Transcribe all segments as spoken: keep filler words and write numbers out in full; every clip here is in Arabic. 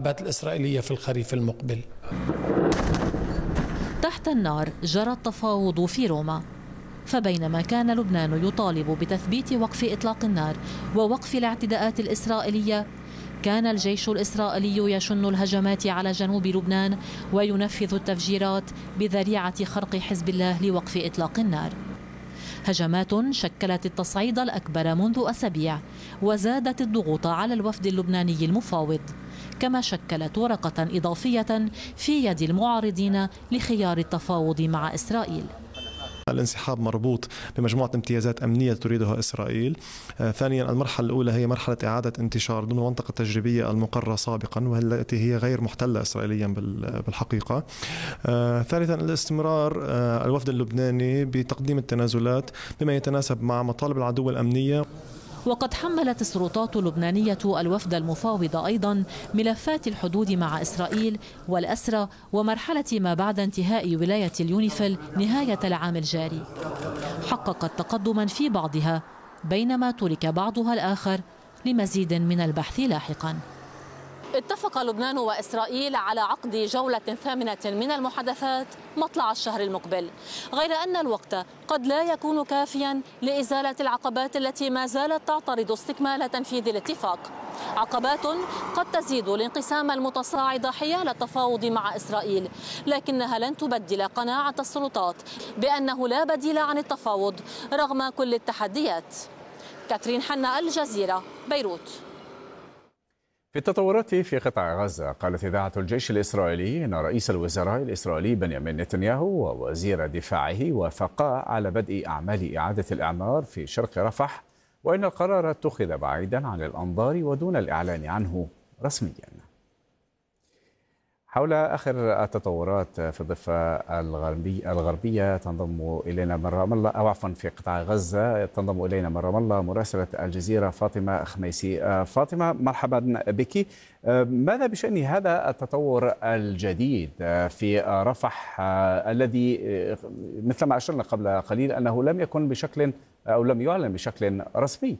العقبات الإسرائيلية في الخريف المقبل. تحت النار جرى التفاوض في روما، فبينما كان لبنان يطالب بتثبيت وقف إطلاق النار ووقف الاعتداءات الإسرائيلية، كان الجيش الإسرائيلي يشن الهجمات على جنوب لبنان وينفذ التفجيرات بذريعة خرق حزب الله لوقف إطلاق النار. هجمات شكلت التصعيد الأكبر منذ أسابيع وزادت الضغوط على الوفد اللبناني المفاوض، كما شكلت ورقة إضافية في يد المعارضين لخيار التفاوض مع إسرائيل. الانسحاب مربوط بمجموعة امتيازات أمنية تريدها إسرائيل. آه، ثانيا المرحلة الأولى هي مرحلة إعادة انتشار ضمن المنطقة التجريبية المقررة سابقا والتي هي غير محتلة إسرائيليا بالحقيقة. آه، ثالثا الاستمرار آه، الوفد اللبناني بتقديم التنازلات بما يتناسب مع مطالب العدو الأمنية. وقد حملت السلطات اللبنانية الوفد المفاوض أيضا ملفات الحدود مع إسرائيل والأسرى ومرحلة ما بعد انتهاء ولاية اليونيفيل نهاية العام الجاري. حققت تقدما في بعضها بينما ترك بعضها الآخر لمزيد من البحث لاحقا. اتفق لبنان وإسرائيل على عقد جولة ثامنة من المحادثات مطلع الشهر المقبل، غير أن الوقت قد لا يكون كافيا لإزالة العقبات التي ما زالت تعترض استكمال تنفيذ الاتفاق. عقبات قد تزيد الانقسام المتصاعد حيال التفاوض مع إسرائيل، لكنها لن تبدل قناعة السلطات بأنه لا بديل عن التفاوض رغم كل التحديات. كاترين حنا، الجزيرة، بيروت. في التطورات في قطاع غزة، قالت إذاعة الجيش الإسرائيلي أن رئيس الوزراء الإسرائيلي بنيامين نتنياهو ووزير دفاعه وافقا على بدء أعمال إعادة الإعمار في شرق رفح، وإن القرار اتخذ بعيدا عن الأنظار ودون الإعلان عنه رسميا. حول آخر التطورات في الضفة الغربية الغربية تنضم إلينا من رام الله، أو عفوا في قطاع غزة تنضم إلينا من رام الله مراسلة الجزيرة فاطمة خميسي. فاطمة، مرحبا بك. ماذا بشأن هذا التطور الجديد في رفح الذي مثل ما أشرنا قبل قليل أنه لم يكن بشكل أو لم يعلن بشكل رسمي؟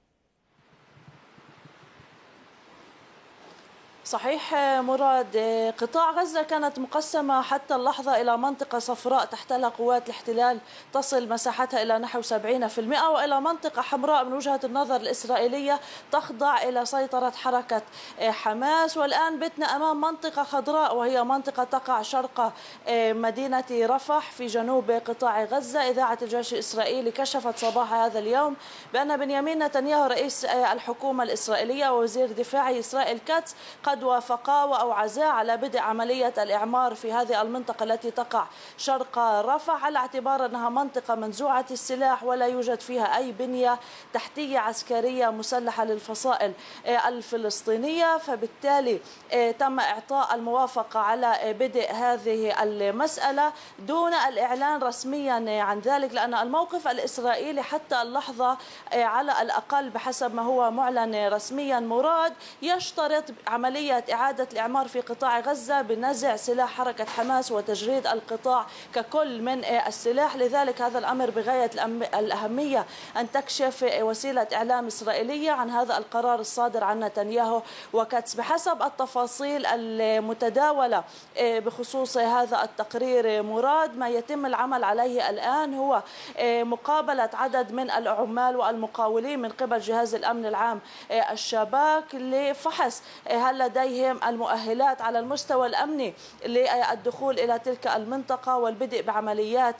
صحيح مراد، قطاع غزة كانت مقسمة حتى اللحظة إلى منطقة صفراء تحتلها قوات الاحتلال تصل مساحتها إلى نحو سبعين بالمئة، وإلى منطقة حمراء من وجهة النظر الإسرائيلية تخضع إلى سيطرة حركة حماس. والآن بتنا أمام منطقة خضراء وهي منطقة تقع شرق مدينة رفح في جنوب قطاع غزة. إذاعة الجيش الإسرائيلي كشفت صباح هذا اليوم بأن بنيامين نتنياهو رئيس الحكومة الإسرائيلية ووزير دفاعه إسرائيل كاتس قد وافقا وأوعزا على بدء عملية الإعمار في هذه المنطقة التي تقع شرق رفح، على اعتبار أنها منطقة منزوعة السلاح ولا يوجد فيها أي بنية تحتية عسكرية مسلحة للفصائل الفلسطينية. فبالتالي تم إعطاء الموافقة على بدء هذه المسألة دون الإعلان رسميا عن ذلك، لأن الموقف الإسرائيلي حتى اللحظة على الأقل بحسب ما هو معلن رسميا مراد يشترط عملية إعادة الإعمار في قطاع غزة بنزع سلاح حركة حماس وتجريد القطاع ككل من السلاح. لذلك هذا الأمر بغاية الأهمية أن تكشف وسيلة إعلام إسرائيلية عن هذا القرار الصادر عن نتنياهو وكاتس. بحسب التفاصيل المتداولة بخصوص هذا التقرير مراد، ما يتم العمل عليه الآن هو مقابلة عدد من العمال والمقاولين من قبل جهاز الأمن العام الشباك لفحص هل لديهم المؤهلات على المستوى الأمني للدخول إلى تلك المنطقة والبدء بعمليات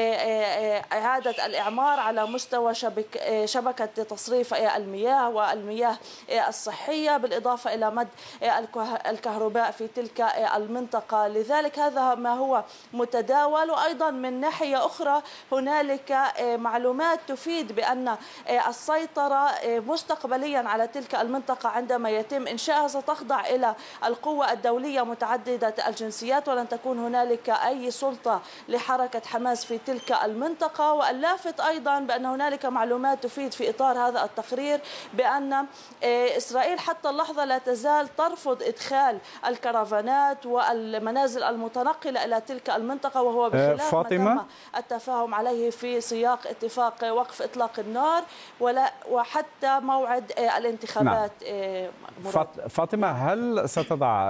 إعادة الإعمار على مستوى شبك شبكة تصريف المياه والمياه الصحية، بالإضافة إلى مد الكهرباء في تلك المنطقة. لذلك هذا ما هو متداول. وأيضا من ناحية أخرى هنالك معلومات تفيد بأن السيطرة مستقبليا على تلك المنطقة عندما يتم إنشائها ستخضع إلى القوة الدولية متعددة الجنسيات، ولن تكون هنالك أي سلطة لحركة حماس في تلك المنطقة. واللافت أيضا بأن هنالك معلومات تفيد في إطار هذا التقرير بأن إسرائيل حتى اللحظة لا تزال ترفض إدخال الكرفانات والمنازل المتنقلة إلى تلك المنطقة، وهو بخلاف ما تم التفاهم عليه في سياق اتفاق وقف إطلاق النار ولا وحتى موعد الانتخابات. نعم. فاطمة، هل ستضع